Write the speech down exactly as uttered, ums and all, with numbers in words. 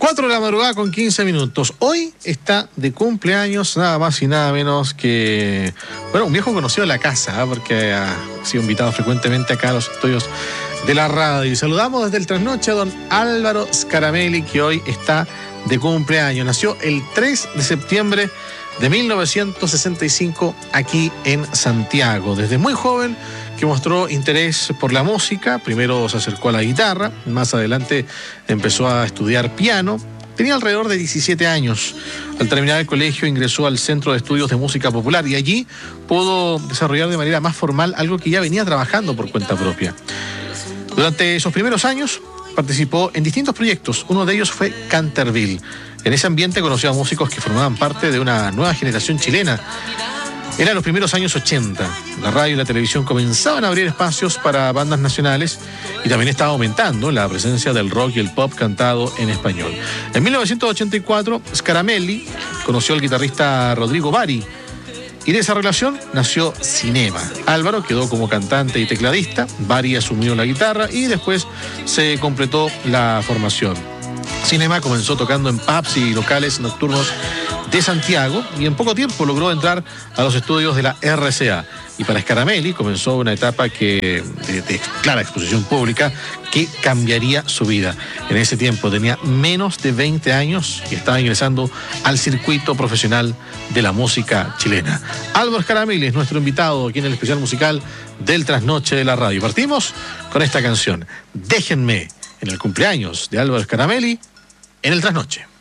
cuatro de la madrugada con quince minutos. Hoy está de cumpleaños nada más y nada menos que, bueno, un viejo conocido de la casa, ¿eh? Porque ha sido invitado frecuentemente acá a los estudios de la radio. Y saludamos desde el trasnoche a don Álvaro Scaramelli, que hoy está de cumpleaños. Nació el tres de septiembre de mil novecientos sesenta y cinco aquí en Santiago. Desde muy joven que mostró interés por la música, primero se acercó a la guitarra, más adelante empezó a estudiar piano. Tenía alrededor de diecisiete años. Al terminar el colegio ingresó al Centro de Estudios de Música Popular y allí pudo desarrollar de manera más formal algo que ya venía trabajando por cuenta propia. Durante esos primeros años participó en distintos proyectos. Uno de ellos fue Canterville. En ese ambiente conoció a músicos que formaban parte de una nueva generación chilena. Eran los primeros años ochenta. La radio y la televisión comenzaban a abrir espacios para bandas nacionales y también estaba aumentando la presencia del rock y el pop cantado en español. En mil novecientos ochenta y cuatro, Scaramelli conoció al guitarrista Rodrigo Bari y de esa relación nació Cinema. Álvaro quedó como cantante y tecladista, Bari asumió la guitarra y después se completó la formación. Cinema comenzó tocando en pubs y locales nocturnos de Santiago y en poco tiempo logró entrar a los estudios de la R C A. Y para Scaramelli comenzó una etapa que, de, de clara exposición pública que cambiaría su vida. En ese tiempo tenía menos de veinte años y estaba ingresando al circuito profesional de la música chilena. Álvaro Scaramelli es nuestro invitado aquí en el especial musical del Trasnoche de la Radio. Partimos con esta canción, Déjenme, en el cumpleaños de Álvaro Scaramelli en el Trasnoche.